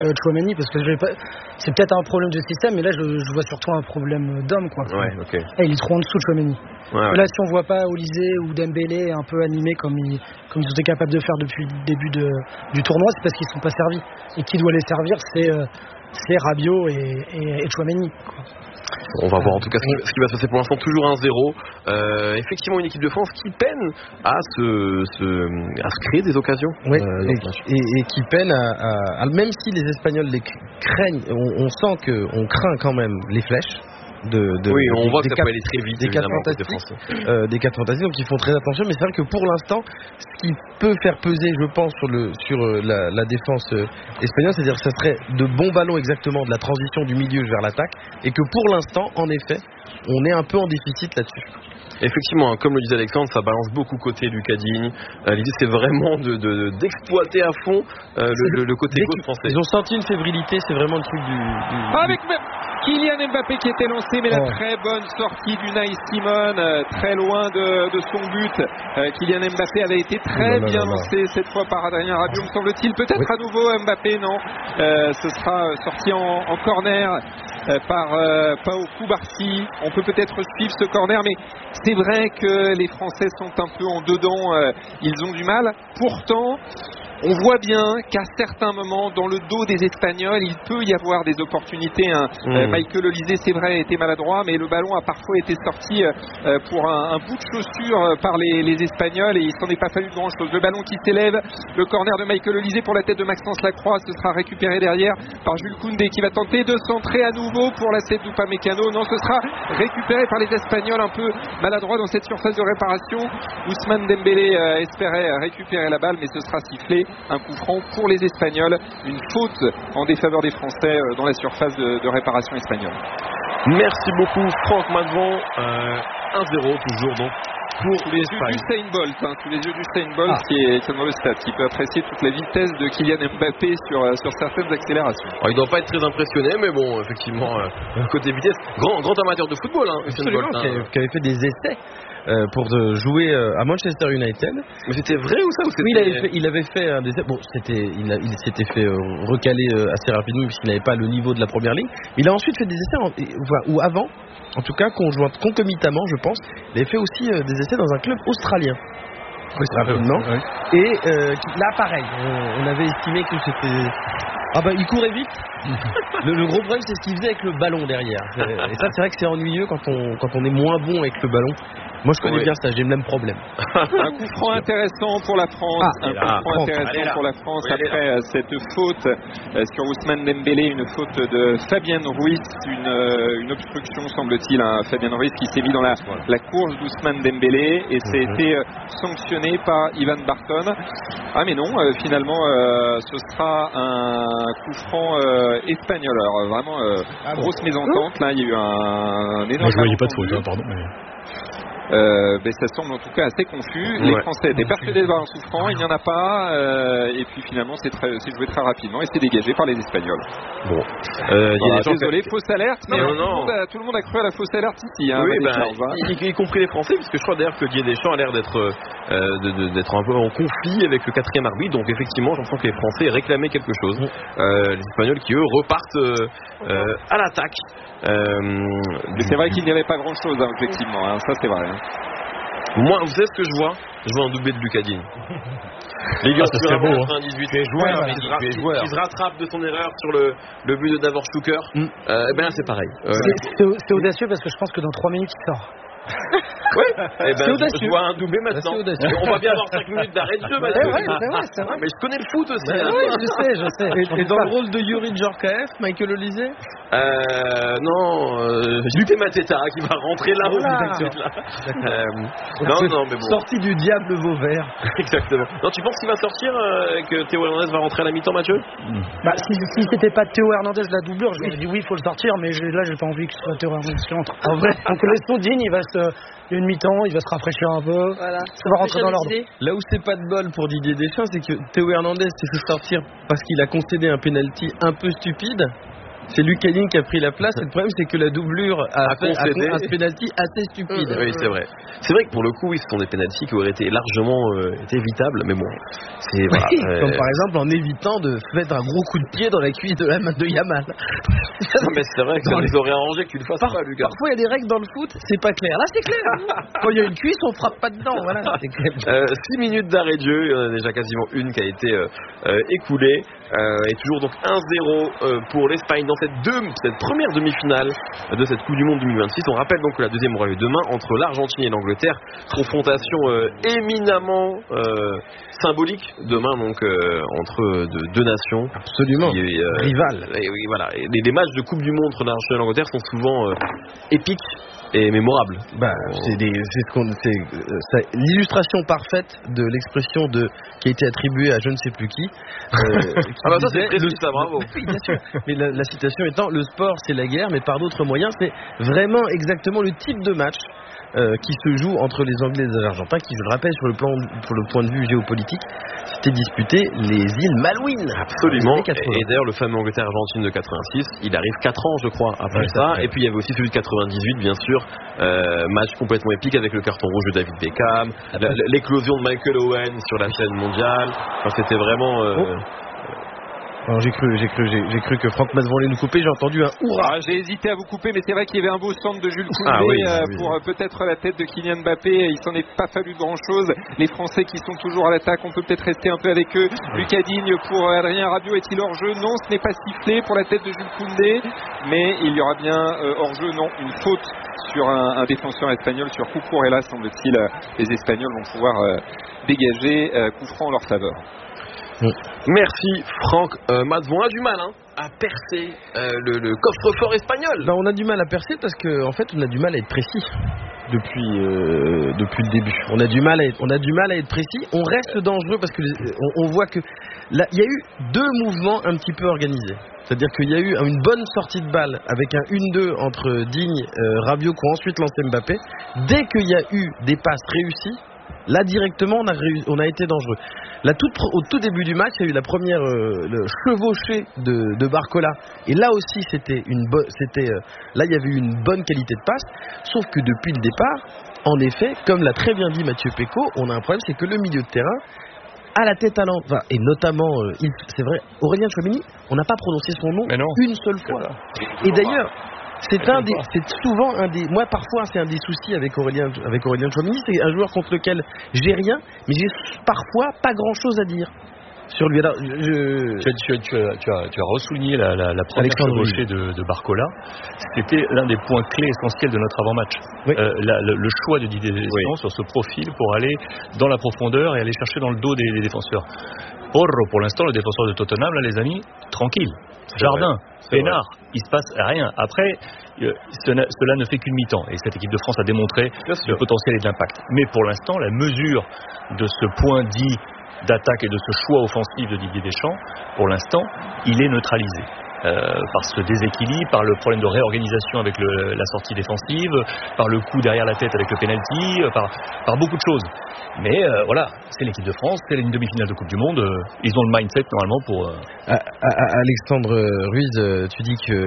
Tchouaméni, parce que c'est peut-être un problème de système, mais là je vois surtout un problème d'homme, quoi. Ouais, ok. Il est trop en dessous de Tchouaméni. Ouais. Là, si on voit pas Olysée ou Dembélé un peu animés comme ils ont été capables de faire depuis le début du tournoi, c'est parce qu'ils sont pas servis. Et qui doit les servir, c'est Rabiot et Tchouaméni, quoi. On va voir en tout cas ce qui va se passer pour l'instant, toujours 1-0. Effectivement, une équipe de France qui peine à se créer des occasions. Oui, et qui peine même si les Espagnols les craignent, on sent qu'on craint quand même les flèches. Oui, on voit que ça peut aller très vite, des 4 fantastiques, donc ils font très attention, mais c'est vrai que pour l'instant, ce qui peut faire peser, je pense, sur la défense espagnole, c'est-à-dire que ça serait de bons ballons exactement de la transition du milieu vers l'attaque, et que pour l'instant, en effet, on est un peu en déficit là-dessus. Effectivement, comme le disait Alexandre, ça balance beaucoup côté Lucas Digne. L'idée, c'est vraiment d'exploiter à fond le côté gauche français. Ils ont senti une fébrilité, c'est vraiment le truc avec Kylian Mbappé qui était lancé, mais la très bonne sortie d'Unai Simon, très loin de son but. Kylian Mbappé avait été très bien lancé cette fois par Adrien Rabiot, me semble-t-il. Peut-être à nouveau Mbappé, non. Ce sera sorti en corner par Pao Koubarsi. On peut peut-être suivre ce corner, mais c'est vrai que les Français sont un peu en dedans. Ils ont du mal. Pourtant, on voit bien qu'à certains moments, dans le dos des Espagnols, il peut y avoir des opportunités. Michael Olysée, c'est vrai, a été maladroit, mais le ballon a parfois été sorti pour un bout de chaussure par les Espagnols, et il s'en est pas fallu grand-chose. Le ballon qui s'élève, le corner de Michael Olysée pour la tête de Maxence Lacroix, ce sera récupéré derrière par Jules Koundé qui va tenter de centrer à nouveau pour la tête d'Upamecano. Non, ce sera récupéré par les Espagnols, un peu maladroit dans cette surface de réparation. Ousmane Dembélé espérait récupérer la balle, mais ce sera sifflé. Un coup franc pour les Espagnols, une faute en défaveur des Français dans la surface de réparation espagnole. Merci beaucoup Franck Madvon. 1-0 toujours donc pour sous les yeux d'Usain Bolt, sous les yeux d'Usain Bolt qui est dans le stade, qui peut apprécier toute la vitesse de Kylian Mbappé sur certaines accélérations. Alors, il ne doit pas être très impressionné, mais bon, effectivement, côté vitesse, grand amateur de football, Usain Bolt, qui avait fait des essais pour jouer à Manchester United. Mais c'était vrai ou ça, ou oui, il avait fait un essai. Bon, il s'était fait recaler assez rapidement puisqu'il n'avait pas le niveau de la première ligne. Il a ensuite fait des essais ou avant, en tout cas concomitamment, je pense. Il avait fait aussi des essais dans un club australien. Oui, rapidement. Oui. Et là, pareil, on avait estimé que c'était... il courait vite. Le gros problème, c'est ce qu'il faisait avec le ballon derrière. Et ça, c'est vrai que c'est ennuyeux quand on est moins bon avec le ballon. Moi, je connais bien ça, j'ai le même problème. Un coup franc intéressant pour la France. Pour la France après cette faute sur Ousmane Dembélé, une faute de Fabien Ruiz, une obstruction, semble-t-il, Fabien Ruiz qui s'est mis dans la course d'Ousmane Dembélé et ça a été sanctionné par Ivan Barton. Ah mais non, finalement, ce sera un coup franc espagnol. Alors vraiment, grosse mésentente. Là, il y a eu un énorme... Moi, je voyais pas de faute, pardon. Mais... ça semble en tout cas assez confus. Les Français étaient persuadés de voir un coup franc, il n'y en a pas, et puis finalement c'est joué très rapidement et c'est dégagé par les Espagnols. Bon, désolé, fausse alerte, mais tout le monde a cru à la fausse alerte ici. Y compris les Français, puisque je crois d'ailleurs que Didier Deschamps a l'air d'être un peu en conflit avec le 4e arbitre, donc effectivement j'entends que les Français réclamaient quelque chose. Les Espagnols qui eux repartent à l'attaque. Mais c'est vrai qu'il n'y avait pas grand chose objectivement, ça c'est vrai. Moi, vous savez ce que je vois? Je vois un doublé de Lucas Digne. Les gars, c'est beau. 98 qui se rattrape de son erreur sur le but de Davor Stucker. C'est pareil. C'est audacieux parce que je pense que dans 3 minutes il sort. Oui, je vois un doublé maintenant. On va bien avoir 5 minutes d'arrêt de jeu maintenant. C'est vrai. Mais je connais le foot aussi. Oui, je sais. Et dans le rôle de Yuri Djorkaeff, Michael Olysée non, Juté Mateta qui va rentrer là-haut tout de suite là. Non, mais bon. Sorti du diable Vauvert. Exactement. Non, tu penses qu'il va sortir et que Théo Hernandez va rentrer à la mi-temps, Mathieu? Si c'était pas Théo Hernandez la doublure, je me dis oui, il faut le sortir, mais là j'ai pas envie que ce soit Théo Hernandez qui rentre. En vrai, donc laissons Digne, il y a une mi-temps, il va se rafraîchir un peu. Voilà. Ça va rentrer dans l'ordre. Là où c'est pas de bol pour Didier Deschamps, c'est que Théo Hernandez s'est fait sortir parce qu'il a concédé un penalty un peu stupide. C'est Lucadine qui a pris la place. Et le problème, c'est que la doublure a fait un penalty assez stupide. Oui, c'est vrai. C'est vrai que pour le coup, oui, ce sont des penalties qui auraient été largement évitables, mais bon, c'est voilà. Comme par exemple en évitant de mettre un gros coup de pied dans la cuisse de la main de Yamal. Non, mais c'est vrai que ça les aurait arrangé que tu le fasses pas, Lucas. Parfois, il y a des règles dans le foot, c'est pas clair. Là, c'est clair. Quand il y a une cuisse, on frappe pas dedans. Voilà. 6 minutes d'arrêt de jeu, il y en a déjà quasiment une qui a été écoulée. Et toujours donc 1-0 pour l'Espagne dans cette première demi-finale de cette Coupe du Monde 2026. On rappelle donc que la deuxième aura lieu demain entre l'Argentine et l'Angleterre. Confrontation éminemment symbolique demain donc entre deux nations. Absolument. Rivales. Et oui, voilà. Et les matchs de Coupe du Monde entre l'Argentine et l'Angleterre sont souvent épiques et mémorables. C'est l'illustration parfaite de l'expression qui a été attribuée à je ne sais plus qui. Ça c'est précis, ça, bravo. Oui, bien sûr. Mais la citation étant le sport c'est la guerre, mais par d'autres moyens. C'est vraiment exactement le type de match qui se joue entre les Anglais et les Argentins, qui, je le rappelle, sur le point de vue géopolitique, s'était disputé les îles Malouines. Absolument. Et d'ailleurs, le fameux Angleterre-Argentine de 86, il arrive 4 ans, je crois, après ça. Et puis il y avait aussi celui de 98, bien sûr, match complètement épique avec le carton rouge de David Beckham, l'éclosion de Michael Owen sur la scène mondiale. Enfin, c'était vraiment. Alors, j'ai cru que Franck Masvon allait nous couper. J'ai entendu un hurrah. J'ai hésité à vous couper, mais c'est vrai qu'il y avait un beau centre de Jules Koundé pour peut-être la tête de Kylian Mbappé. Il s'en est pas fallu grand-chose. Les Français qui sont toujours à l'attaque, on peut peut-être rester un peu avec eux. Lucas Digne pour Adrien Rabiot, est-il hors jeu? Non, ce n'est pas sifflé pour la tête de Jules Koundé, mais il y aura bien hors jeu. Non, une faute sur un défenseur espagnol, sur Cucurella, semble-t-il. Les Espagnols vont pouvoir dégager coup franc en leur faveur. Merci Franck. Masvon, on a du mal à percer le coffre-fort espagnol. On a du mal à percer parce qu'en fait on a du mal à être précis depuis le début. On a du mal à être précis. On reste dangereux parce que on voit que là il y a eu 2 mouvements un petit peu organisés. C'est-à-dire qu'il y a eu une bonne sortie de balle avec un 1-2 entre Digne, Rabiot qui ont ensuite lancé Mbappé. Dès qu'il y a eu des passes réussies, là directement on a été dangereux. Là, au tout début du match, il y a eu la première le chevauché de Barcola, et là aussi là il y avait eu une bonne qualité de passe, sauf que depuis le départ, en effet, comme l'a très bien dit Mathieu Pécaud, on a un problème, c'est que le milieu de terrain a la tête à l'envers, et notamment c'est vrai, Aurélien Tchouaméni, on n'a pas prononcé son nom une seule fois. Et d'ailleurs c'est souvent un des. Moi, parfois, c'est un des soucis avec Aurélien Tchouaméni. C'est un joueur contre lequel j'ai rien, mais j'ai parfois pas grand-chose à dire sur lui. Alors, tu as ressouligné la première chevauchée de Barcola. C'était l'un des points clés essentiels de notre avant-match. Oui. Le choix de Didier Deschamps sur ce profil pour aller dans la profondeur et aller chercher dans le dos des défenseurs. Porro, pour l'instant, le défenseur de Tottenham, là, les amis, tranquille. Jardin, peinard, il se passe rien. Après, cela ne fait qu'une mi-temps. Et cette équipe de France a démontré le potentiel et de l'impact. Mais pour l'instant, la mesure de ce point dit d'attaque et de ce choix offensif de Didier Deschamps, pour l'instant, il est neutralisé. Par ce déséquilibre, par le problème de réorganisation avec la sortie défensive, par le coup derrière la tête avec le penalty, par beaucoup de choses. Mais voilà, c'est l'équipe de France, c'est une demi-finale de Coupe du Monde, ils ont le mindset normalement pour... Alexandre Ruiz, tu dis que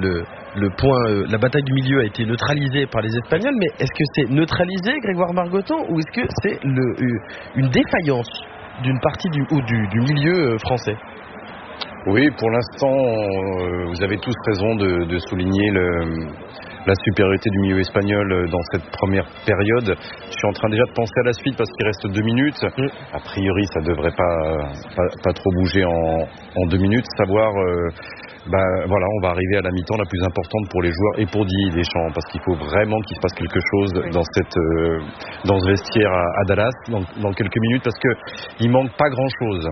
le point, la bataille du milieu a été neutralisée par les Espagnols, mais est-ce que c'est neutralisé, Grégoire Margoton, ou est-ce que c'est une défaillance d'une partie du milieu français? Oui, pour l'instant, vous avez tous raison de souligner la supériorité du milieu espagnol dans cette première période. Je suis en train déjà de penser à la suite parce qu'il reste 2 minutes. A priori, ça devrait pas trop bouger en 2 minutes. Savoir, voilà, on va arriver à la mi-temps la plus importante pour les joueurs et pour Didier Deschamps, parce qu'il faut vraiment qu'il se passe quelque chose dans ce vestiaire à Dallas dans quelques minutes, parce que il manque pas grand-chose.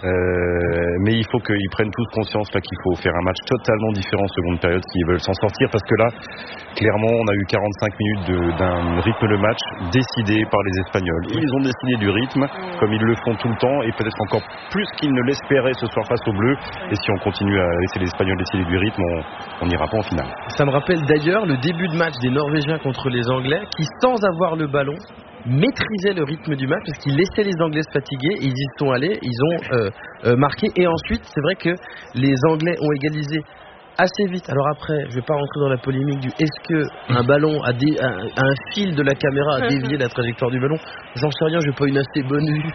Mais il faut qu'ils prennent tous conscience là qu'il faut faire un match totalement différent en seconde période s'ils veulent s'en sortir, parce que là, clairement, on a eu 45 minutes d'un rythme de match décidé par les Espagnols. Ils ont décidé du rythme, comme ils le font tout le temps, et peut-être encore plus qu'ils ne l'espéraient ce soir face aux Bleus. Et si on continue à laisser les Espagnols décider du rythme, on n'ira pas en finale. Ça me rappelle d'ailleurs le début de match des Norvégiens contre les Anglais, qui, sans avoir le ballon, maîtrisaient le rythme du match parce qu'ils laissaient les Anglais se fatiguer, et ils y sont allés, ils ont marqué, et ensuite c'est vrai que les Anglais ont égalisé assez vite. Alors après, je vais pas rentrer dans la polémique du est-ce que un ballon un fil de la caméra a dévié la trajectoire du ballon. J'en sais rien, j'ai pas une assez bonne vue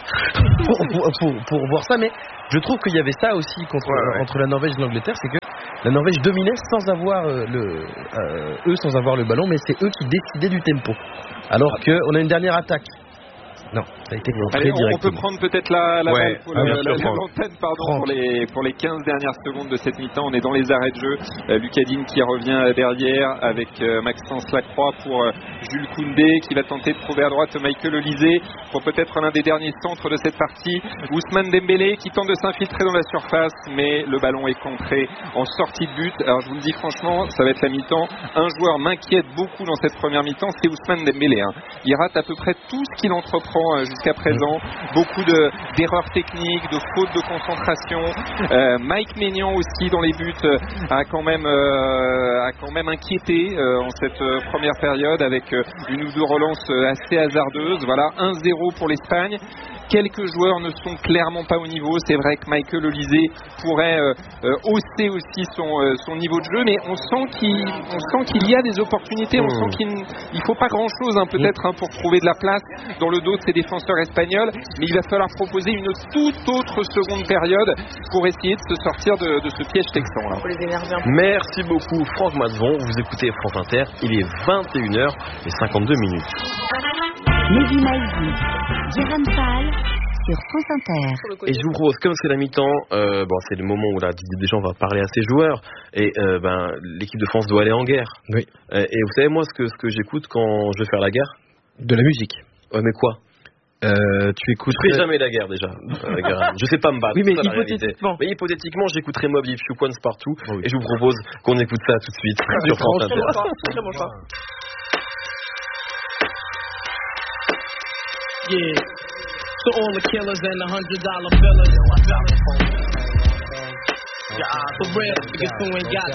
pour voir ça, mais je trouve qu'il y avait ça aussi entre la Norvège et l'Angleterre, c'est que la Norvège dominait sans avoir sans avoir le ballon, mais c'est eux qui décidaient du tempo. Alors qu'on a une dernière attaque. Non, ça a été montré directement. On peut prendre peut-être la l'antenne pour les 15 dernières secondes de cette mi-temps. On est dans les arrêts de jeu. Lucadine qui revient derrière avec Maxence Lacroix pour Jules Koundé qui va tenter de trouver à droite Michael Olise pour peut-être l'un des derniers centres de cette partie. Ousmane Dembélé qui tente de s'infiltrer dans la surface, mais le ballon est contré en sortie de but. Alors je vous le dis franchement, ça va être la mi-temps. Un joueur m'inquiète beaucoup dans cette première mi-temps, c'est Ousmane Dembélé. Il rate à peu près tout ce qu'il entreprend jusqu'à présent, beaucoup d'erreurs techniques, de fautes de concentration. Mike Maignan aussi dans les buts a quand même inquiété en cette première période avec une ou deux relances assez hasardeuses. Voilà, 1-0 pour l'Espagne. Quelques joueurs ne sont clairement pas au niveau. C'est vrai que Michael Olise pourrait hausser aussi son niveau de jeu, mais on sent qu'il y a des opportunités. On sent qu'il ne faut pas grand-chose peut-être pour trouver de la place dans le dos de ces défenseurs espagnols, mais il va falloir proposer une toute autre seconde période pour essayer de se sortir de ce piège texan là. Merci beaucoup Franck Mazon, vous écoutez France Inter, il est 21h52. Mehdi Maizi, Jérôme Fall sur France Inter. Et je vous propose, comme c'est la mi-temps, c'est le moment où Didier Deschamps va parler à ses joueurs et l'équipe de France doit aller en guerre. Oui. Et vous savez moi ce que j'écoute quand je veux faire la guerre? De la musique. Ouais, mais quoi? Tu écoutes. Je ferai jamais la guerre déjà. Je sais pas me battre. Oui, mais hypothétiquement. Mais hypothétiquement, j'écouterai Mobb Deep, Few Ones partout. Oh, oui. Et je vous propose qu'on écoute ça tout de suite sur France Inter. Yeah. To all the killers and the $100 billers. For real, niggas who ain't got